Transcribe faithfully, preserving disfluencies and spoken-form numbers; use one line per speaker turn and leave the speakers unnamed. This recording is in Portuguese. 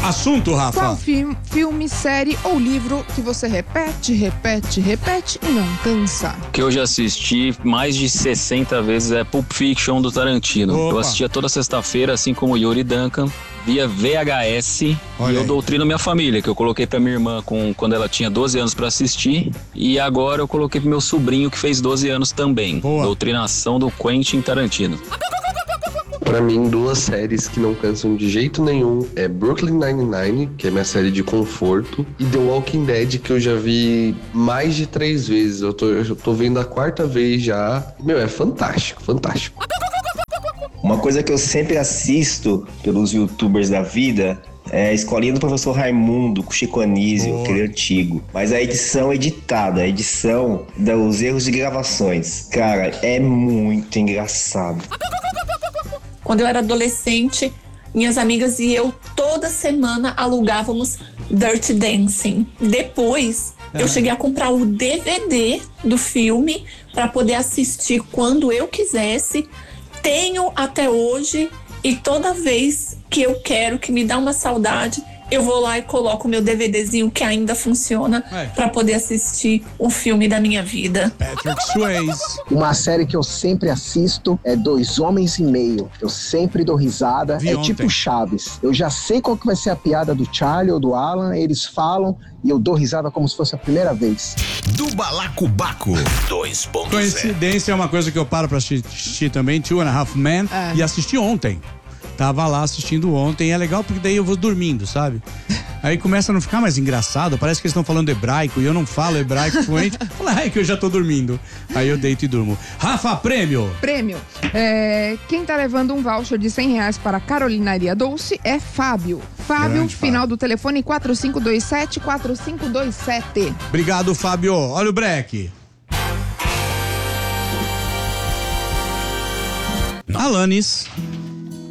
Assunto, Rafa.
Qual fi- filme, série ou livro que você repete, repete, repete e não cansa?
Que eu já assisti mais de sessenta vezes é Pulp Fiction do Tarantino.
Opa.
Eu assistia toda sexta-feira, assim como o Yuri Duncan, via V H S.
Olha
e eu
aí.
doutrino minha família, que eu coloquei pra minha irmã com, quando ela tinha doze anos pra assistir. E agora eu coloquei pro meu sobrinho, que fez doze anos também.
Boa.
Doutrinação do Quentin Tarantino.
Pra mim, duas séries que não cansam de jeito nenhum é Brooklyn Nine-Nine, que é minha série de conforto, e The Walking Dead, que eu já vi mais de três vezes. Eu tô, eu tô vendo a quarta vez já. Meu, é fantástico, fantástico.
Uma coisa que eu sempre assisto pelos youtubers da vida é a Escolinha do Professor Raimundo, com Chico Anísio,
Boa.
aquele antigo. Mas a edição editada, a edição dos erros de gravações, cara, é muito engraçado.
Quando eu era adolescente, minhas amigas e eu toda semana alugávamos Dirty Dancing. Depois, eu cheguei a comprar o D V D do filme para poder assistir quando eu quisesse. Tenho até hoje e toda vez que eu quero, que me dá uma saudade, eu vou lá e coloco o meu DVDzinho que ainda funciona
É.
para poder assistir o filme da minha vida.
Patrick Swayze.
Uma série que eu sempre assisto é Dois Homens e Meio. Eu sempre dou risada.
Vi
é
ontem.
tipo Chaves. Eu já sei qual que vai ser a piada do Charlie ou do Alan. Eles falam e eu dou risada como se fosse a primeira vez.
Do Balacobaco dois ponto zero.
Coincidência é uma coisa que eu paro pra assistir também, Two and a Half Men,
É.
e assisti ontem. Tava lá assistindo ontem, é legal porque daí eu vou dormindo, sabe? Aí começa a não ficar mais engraçado, parece que eles estão falando hebraico e eu não falo hebraico fluente. Fala, ai que eu já tô dormindo. Aí eu deito e durmo. Rafa, prêmio!
Prêmio. É, quem tá levando um voucher de cem reais para a Carolinaria Dolce é Fábio. Fábio,
Grande
final
Fábio.
do telefone quatro cinco dois sete, quatro cinco dois sete.
Obrigado, Fábio. Olha o break. Alanis.